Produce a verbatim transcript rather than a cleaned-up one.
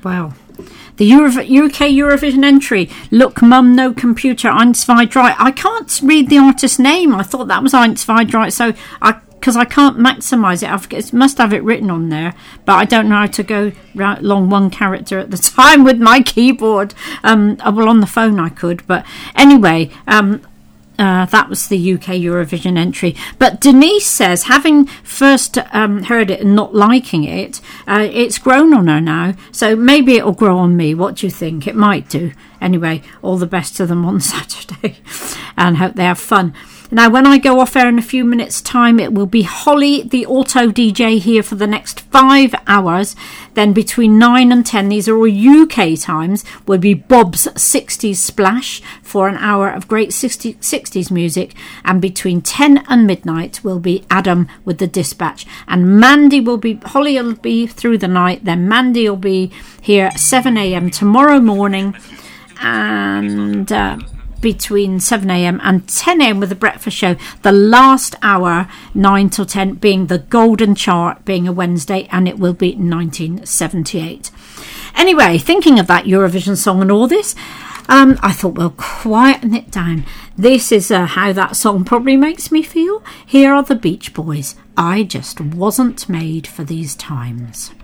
Well, the Euro- U K Eurovision entry. Look, Mum, no computer. Eins, zwei, drei. I can't read the artist's name. I thought that was Eins, zwei, drei. So I, because I can't maximise it. I've, it must have it written on there, but I don't know how to go along one character at the time with my keyboard. Um, well, on the phone I could, but anyway. Um, Uh, that was the U K Eurovision entry. But Denise says, having first um, heard it and not liking it, uh, it's grown on her now. So maybe it'll grow on me. What do you think? It might do. Anyway, all the best to them on Saturday and hope they have fun. Now, when I go off air in a few minutes' time, it will be Holly, the auto D J, here for the next five hours. Then between nine and ten, these are all U K times, will be Bob's sixties Splash for an hour of great sixties music. And between ten and midnight will be Adam with the Dispatch. And Mandy will be, Holly will be through the night. Then Mandy will be here at seven a.m. tomorrow morning. And... Uh, between seven a.m. and ten a.m. with the breakfast show, the last hour nine till ten being the golden chart, being a Wednesday, and it will be nineteen seventy-eight. Anyway, thinking of that Eurovision song and all this, um, I thought we'll quieten it down. This is uh, how that song probably makes me feel. Here are the Beach Boys. I just wasn't made for these times.